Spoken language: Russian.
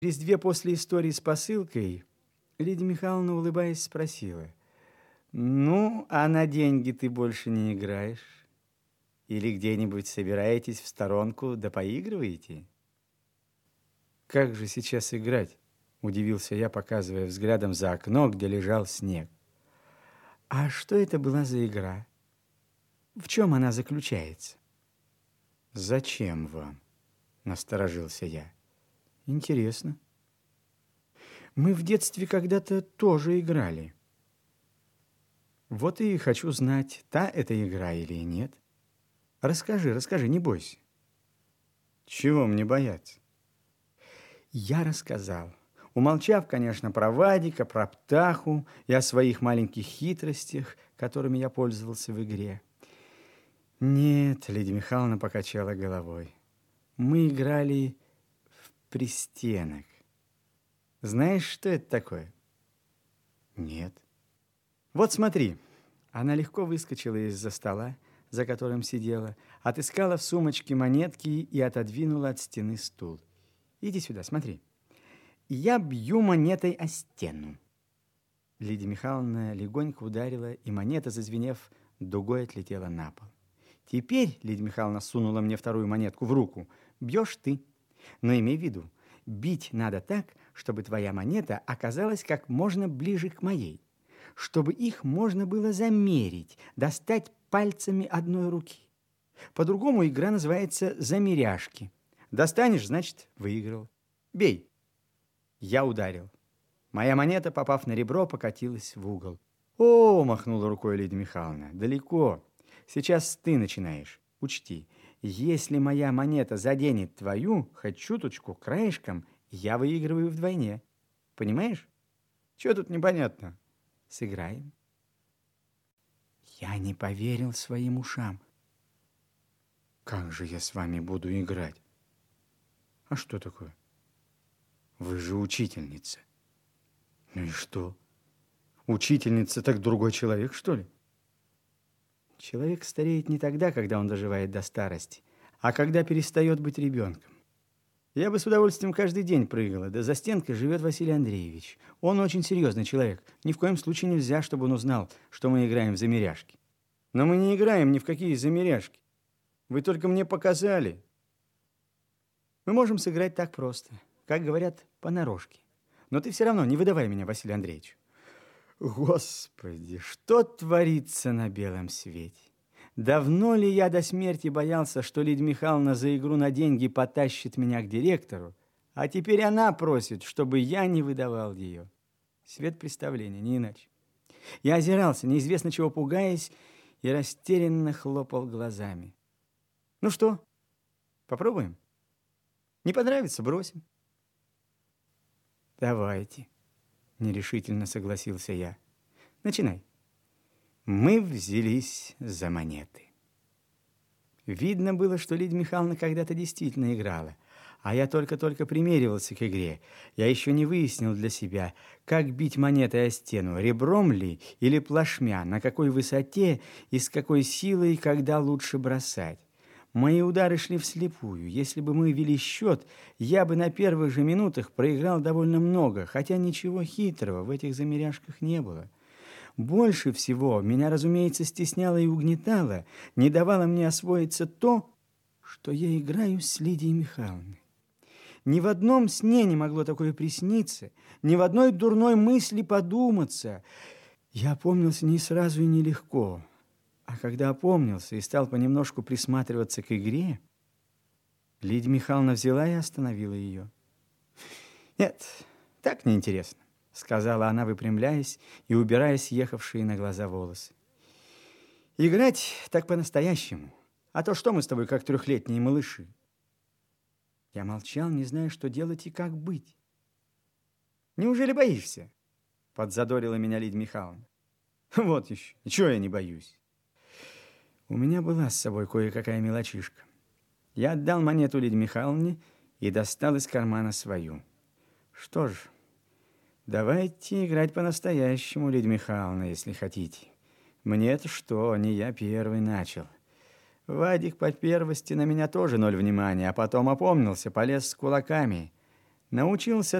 Через две после истории с посылкой Лидия Михайловна, улыбаясь, спросила: «Ну, а на деньги ты больше не играешь? Или где-нибудь собираетесь в сторонку да поигрываете?» «Как же сейчас играть?» – удивился я, показывая взглядом за окно, где лежал снег. «А что это была за игра? В чем она заключается?» «Зачем вам?» – насторожился я. «Интересно. Мы в детстве когда-то тоже играли. Вот и хочу знать, та это игра или нет. Расскажи, не бойся». «Чего мне бояться?» Я рассказал, умолчав, конечно, про Вадика, про Птаху и о своих маленьких хитростях, которыми я пользовался в игре. «Нет», — Лидия Михайловна покачала головой, — «мы играли в пристенок. Знаешь, что это такое?» «Нет». «Вот смотри». Она легко выскочила из-за стола, за которым сидела, отыскала в сумочке монетки и отодвинула от стены стул. «Иди сюда, смотри. Я бью монетой о стену». Лидия Михайловна легонько ударила, и монета, зазвенев, дугой отлетела на пол. «Теперь», — Лидия Михайловна сунула мне вторую монетку в руку, — «бьешь ты. Но имей в виду, бить надо так, чтобы твоя монета оказалась как можно ближе к моей, чтобы их можно было замерить, достать пальцами одной руки. По-другому игра называется «замеряшки». Достанешь, значит, выиграл. Бей». Я ударил. Моя монета, попав на ребро, покатилась в угол. «О!» – махнула рукой Лидия Михайловна. «Далеко. Сейчас ты начинаешь. Учти, если моя монета заденет твою, хоть чуточку, краешком, я выигрываю вдвойне. Понимаешь? Чего тут непонятно? Сыграем». Я не поверил своим ушам. «Как же я с вами буду играть? А что такое? Вы же учительница». «Ну и что? Учительница так другой человек, что ли?» Человек стареет не тогда, когда он доживает до старости, а когда перестает быть ребенком. Я бы с удовольствием каждый день прыгала, да за стенкой живет Василий Андреевич. Он очень серьезный человек. Ни в коем случае нельзя, чтобы он узнал, что мы играем в замеряшки. Но мы не играем ни в какие замеряшки. Вы только мне показали. Мы можем сыграть так просто, как говорят, понарошке. Но ты все равно не выдавай меня Василию Андреевичу. Господи, что творится на белом свете? Давно ли я до смерти боялся, что Лидия Михайловна за игру на деньги потащит меня к директору, а теперь она просит, чтобы я не выдавал ее. Свет представления, не иначе. Я озирался, неизвестно чего пугаясь, и растерянно хлопал глазами. Ну что, попробуем? Не понравится — бросим. «Давайте», — нерешительно согласился я. «Начинай». Мы взялись за монеты. Видно было, что Лидия Михайловна когда-то действительно играла, а я только-только примеривался к игре. Я еще не выяснил для себя, как бить монетой о стену, ребром ли или плашмя, на какой высоте и с какой силой, когда лучше бросать. Мои удары шли вслепую. Если бы мы вели счет, я бы на первых же минутах проиграл довольно много, хотя ничего хитрого в этих замеряшках не было. Больше всего меня, разумеется, стесняло и угнетало, не давало мне освоиться то, что я играю с Лидией Михайловной. Ни в одном сне не могло такое присниться, ни в одной дурной мысли подуматься. Я опомнился не сразу и нелегко. А когда опомнился и стал понемножку присматриваться к игре, Лидия Михайловна взяла и остановила ее. «Нет, так неинтересно», — сказала она, выпрямляясь и убирая съехавшие на глаза волосы. «Играть так по-настоящему. А то что мы с тобой, как трехлетние малыши?» Я молчал, не зная, что делать и как быть. «Неужели боишься?» — подзадорила меня Лидия Михайловна. «Вот еще, ничего я не боюсь». У меня была с собой кое-какая мелочишка. Я отдал монету Лидии Михайловне и достал из кармана свою. Что ж, давайте играть по-настоящему, Лидия Михайловна, если хотите. Мне-то что, не я первый начал. Вадик по первости на меня тоже 0 внимания, а потом опомнился, полез с кулаками. Научился